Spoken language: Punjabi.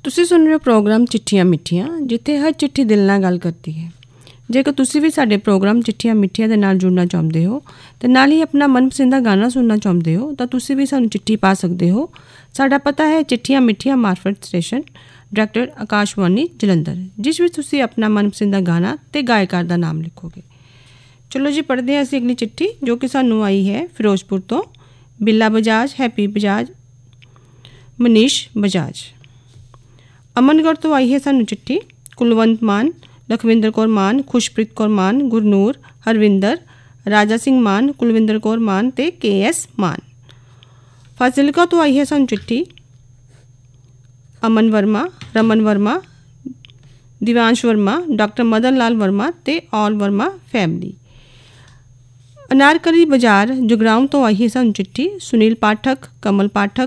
ਤੁਸੀਂ ਸੁਣ ਰਹੇ ਹੋ ਪ੍ਰੋਗਰਾਮ ਚਿੱਠੀਆਂ ਮਿੱਠੀਆਂ, ਜਿੱਥੇ ਹਰ ਚਿੱਠੀ ਦਿਲ ਨਾਲ ਗੱਲ ਕਰਦੀ ਹੈ। ਜੇਕਰ ਤੁਸੀਂ ਵੀ ਸਾਡੇ ਪ੍ਰੋਗਰਾਮ ਚਿੱਠੀਆਂ ਮਿੱਠੀਆਂ ਦੇ ਨਾਲ ਜੁੜਨਾ ਚਾਹੁੰਦੇ ਹੋ ਅਤੇ ਨਾਲ ਹੀ ਆਪਣਾ ਮਨਪਸੰਦ ਦਾ ਗਾਣਾ ਸੁਣਨਾ ਚਾਹੁੰਦੇ ਹੋ ਤਾਂ ਤੁਸੀਂ ਵੀ ਸਾਨੂੰ ਚਿੱਠੀ ਪਾ ਸਕਦੇ ਹੋ। ਸਾਡਾ ਪਤਾ ਹੈ ਚਿੱਠੀਆਂ ਮਿੱਠੀਆਂ ਮਾਰਫਤ ਸਟੇਸ਼ਨ, ਡਾਇਰੈਕਟਰ ਆਕਾਸ਼ਵਾਣੀ ਜਲੰਧਰ, ਜਿਸ ਵਿੱਚ ਤੁਸੀਂ ਆਪਣਾ ਮਨਪਸੰਦ ਦਾ ਗਾਣਾ ਅਤੇ ਗਾਇਕਾਰ ਦਾ ਨਾਮ ਲਿਖੋਗੇ। ਚਲੋ ਜੀ, ਪੜ੍ਹਦੇ ਹਾਂ ਅਸੀਂ ਅਗਲੀ ਚਿੱਠੀ, ਜੋ ਕਿ ਸਾਨੂੰ ਆਈ ਹੈ ਫਿਰੋਜ਼ਪੁਰ ਤੋਂ। ਬਿੱਲਾ ਬਜਾਜ, ਹੈਪੀ ਬਜਾਜ, ਮਨੀਸ਼ ਬਜਾਜ। ਅਮਨਗੜ੍ਹ ਤੋਂ ਆਈ ਹੈ ਸਾਨੂੰ ਚਿੱਠੀ। ਕੁਲਵੰਤ ਮਾਨ, ਲਖਵਿੰਦਰ ਕੌਰ ਮਾਨ, ਖੁਸ਼ਪ੍ਰੀਤ ਕੌਰ ਮਾਨ, ਗੁਰਨੂਰ, ਹਰਵਿੰਦਰ, ਰਾਜਾ ਸਿੰਘ ਮਾਨ, ਕੁਲਵਿੰਦਰ ਕੌਰ ਮਾਨ ਅਤੇ KS ਮਾਨ। ਫਾਜ਼ਿਲਕਾ ਤੋਂ ਆਈ ਹੈ ਸਾਨੂੰ ਚਿੱਠੀ। ਅਮਨ ਵਰਮਾ, ਰਮਨ ਵਰਮਾ, ਦਿਵਾਂਸ਼ ਵਰਮਾ, ਡਾਕਟਰ ਮਦਨ ਲਾਲ ਵਰਮਾ ਅਤੇ ਆਲ ਵਰਮਾ ਫੈਮਲੀ। ਅਨਾਰਕਲੀ ਬਾਜ਼ਾਰ ਜਗਰਾਉਂ ਤੋਂ ਆਈ ਹੈ ਸਾਨੂੰ ਚਿੱਠੀ। ਸੁਨੀਲ ਪਾਠਕ, ਕਮਲ ਪਾਠਕ,